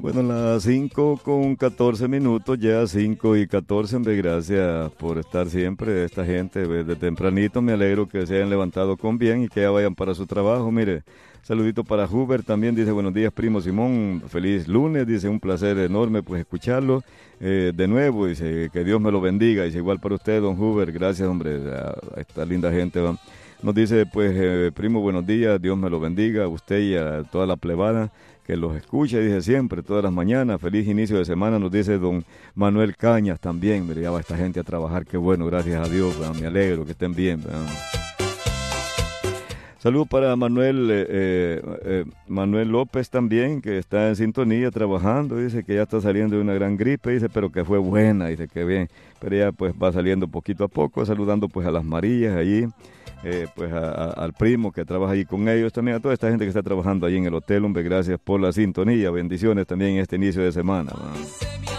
Bueno, las 5:14, ya 5:14, hombre, gracias por estar siempre, esta gente, desde tempranito, me alegro que se hayan levantado con bien y que ya vayan para su trabajo, mire, saludito para Huber, también dice, buenos días, primo Simón, feliz lunes, dice, un placer enorme, pues, escucharlo, de nuevo, dice, que Dios me lo bendiga, dice, igual para usted, don Huber, gracias, hombre, a esta linda gente, ¿va? Nos dice, pues, primo, buenos días, Dios me lo bendiga, a usted y a toda la plebada, que los escucha, dice siempre, todas las mañanas. Feliz inicio de semana, nos dice don Manuel Cañas también. Mire, ya va esta gente a trabajar, qué bueno, gracias a Dios, me alegro que estén bien. Saludos para Manuel López también, que está en sintonía trabajando, dice que ya está saliendo de una gran gripe, dice, pero que fue buena, dice que bien, pero ya pues va saliendo poquito a poco, saludando pues a las Marías allí, pues al primo que trabaja allí con ellos, también a toda esta gente que está trabajando allí en el hotel, hombre, gracias por la sintonía, bendiciones también en este inicio de semana.